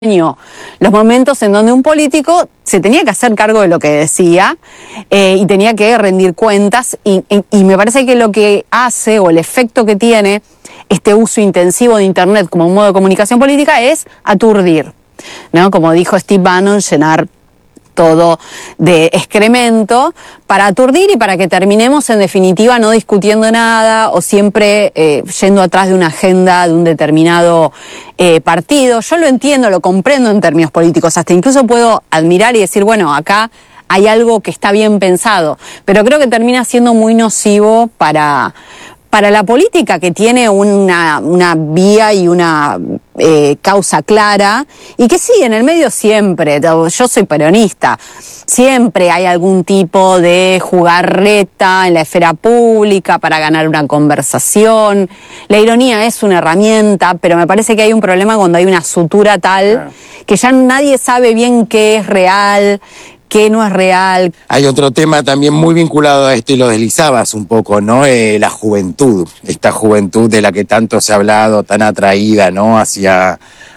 los momentos en donde un político se tenía que hacer cargo de lo que decía y tenía que rendir cuentas y me parece que lo que hace o el efecto que tiene este uso intensivo de Internet como un modo de comunicación política es aturdir, ¿no? Como dijo Steve Bannon, llenar todo de excremento para aturdir y para que terminemos en definitiva no discutiendo nada o siempre yendo atrás de una agenda de un determinado partido. Yo lo entiendo, lo comprendo en términos políticos, hasta incluso puedo admirar y decir, bueno, acá hay algo que está bien pensado, pero creo que termina siendo muy nocivo para la política, que tiene una vía y una causa clara, y que sí, en el medio siempre, yo soy peronista, siempre hay algún tipo de jugarreta en la esfera pública para ganar una conversación. La ironía es una herramienta, pero me parece que hay un problema cuando hay una sutura tal que ya nadie sabe bien qué es real, que no es real. Hay otro tema también muy vinculado a esto y lo deslizabas un poco, ¿no? La juventud, esta juventud de la que tanto se ha hablado, tan atraída, ¿no? Hacia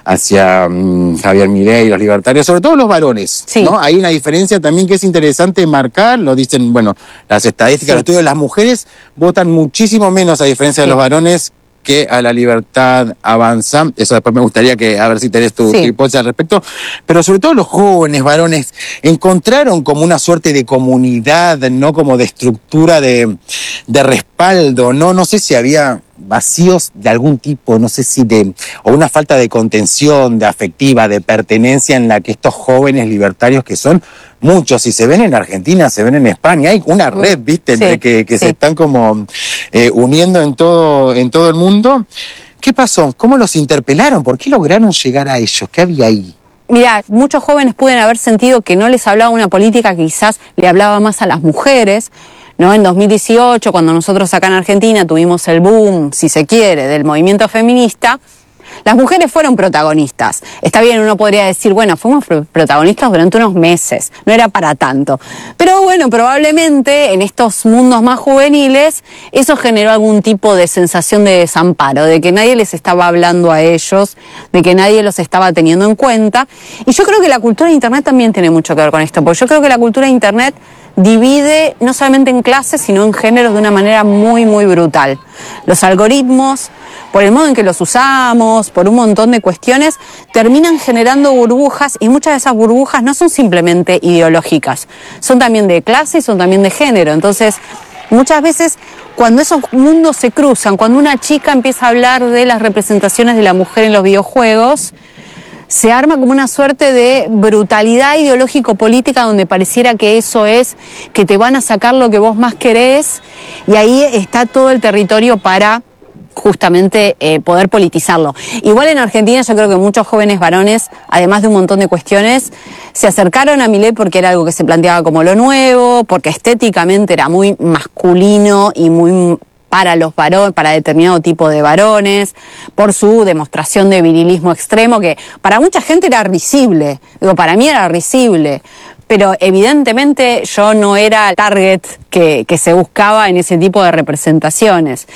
Javier Milei y los libertarios, sobre todo los varones, sí, ¿no? Hay una diferencia también que es interesante marcar, lo dicen, bueno, las estadísticas, sí, los estudios, las mujeres votan muchísimo menos a diferencia de los varones que a La Libertad Avanza. Eso después me gustaría que, a ver si tenés tu hipótesis al respecto. Pero sobre todo los jóvenes varones encontraron como una suerte de comunidad, ¿no? Como de estructura de respaldo, ¿no? No sé si había vacíos de algún tipo, no sé si o una falta de contención, de afectiva, de pertenencia en la que estos jóvenes libertarios, que son muchos, si se ven en Argentina, se ven en España, hay una red, ¿viste? Sí, que se están como uniendo en todo el mundo. ¿Qué pasó? ¿Cómo los interpelaron? ¿Por qué lograron llegar a ellos? ¿Qué había ahí? Mira, muchos jóvenes pueden haber sentido que no les hablaba una política que quizás le hablaba más a las mujeres, ¿no? En 2018, cuando nosotros acá en Argentina tuvimos el boom, si se quiere, del movimiento feminista, las mujeres fueron protagonistas. Está bien, uno podría decir, bueno, fuimos protagonistas durante unos meses, no era para tanto. Pero bueno, probablemente en estos mundos más juveniles eso generó algún tipo de sensación de desamparo, de que nadie les estaba hablando a ellos, de que nadie los estaba teniendo en cuenta. Y yo creo que la cultura de Internet también tiene mucho que ver con esto, porque yo creo que la cultura de Internet divide no solamente en clases, sino en géneros de una manera muy, muy brutal. Los algoritmos, por el modo en que los usamos, por un montón de cuestiones, terminan generando burbujas, y muchas de esas burbujas no son simplemente ideológicas, son también de clase y son también de género. Entonces, muchas veces, cuando esos mundos se cruzan, cuando una chica empieza a hablar de las representaciones de la mujer en los videojuegos, se arma como una suerte de brutalidad ideológico-política donde pareciera que eso es, que te van a sacar lo que vos más querés, y ahí está todo el territorio para justamente poder politizarlo. Igual en Argentina yo creo que muchos jóvenes varones, además de un montón de cuestiones, se acercaron a Milei porque era algo que se planteaba como lo nuevo, porque estéticamente era muy masculino y muy para los varones, para determinado tipo de varones, por su demostración de virilismo extremo, que para mucha gente era risible. Digo, para mí era risible, pero evidentemente yo no era el target que se buscaba en ese tipo de representaciones.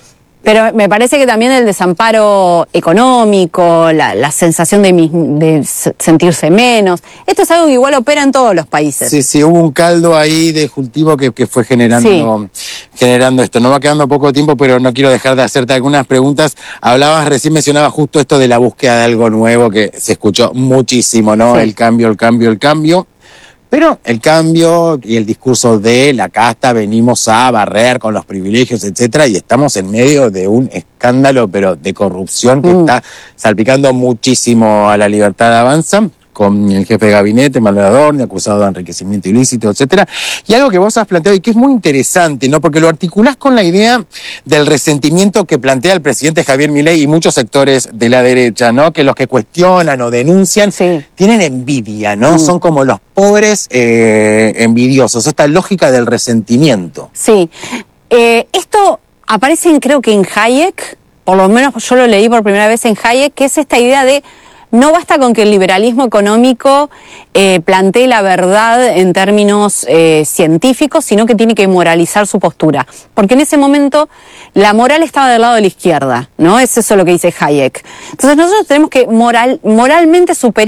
Pero me parece que también el desamparo económico, la sensación de sentirse menos, esto es algo que igual opera en todos los países. Sí, hubo un caldo ahí de cultivo que fue generando esto. No va quedando poco tiempo, pero no quiero dejar de hacerte algunas preguntas. Recién mencionabas justo esto de la búsqueda de algo nuevo, que se escuchó muchísimo, ¿no? Sí. El cambio. Pero el cambio y el discurso de la casta, venimos a barrer con los privilegios, etcétera, y estamos en medio de un escándalo, pero de corrupción que está salpicando muchísimo a La Libertad Avanza, con el jefe de gabinete, Manuel Adorni, acusado de enriquecimiento ilícito, etcétera. Y algo que vos has planteado y que es muy interesante, ¿no? Porque lo articulás con la idea del resentimiento que plantea el presidente Javier Milei y muchos sectores de la derecha, ¿no? Que los que cuestionan o denuncian tienen envidia, ¿no? Son como los pobres envidiosos, esta lógica del resentimiento. Sí. Esto aparece creo que en Hayek, por lo menos yo lo leí por primera vez en Hayek, que es esta idea de no basta con que el liberalismo económico plantee la verdad en términos científicos, sino que tiene que moralizar su postura. Porque en ese momento la moral estaba del lado de la izquierda, ¿no? Es eso lo que dice Hayek. Entonces nosotros tenemos que moralmente superar